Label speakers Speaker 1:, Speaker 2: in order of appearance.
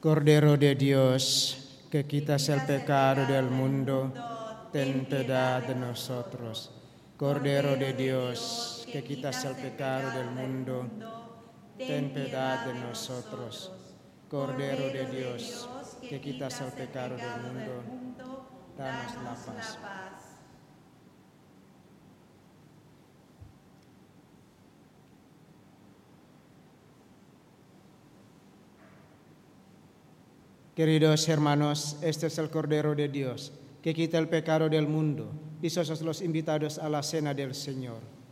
Speaker 1: Cordero de Dios, que quitas el pecado del mundo, ten piedad de nosotros. Cordero de Dios, que quitas el pecado del mundo, ten piedad de nosotros. Cordero de Dios, que quitas el pecado del mundo, danos la paz. Queridos hermanos, este es el Cordero de Dios, que quita el pecado del mundo. Dichosos los invitados a la cena del Señor.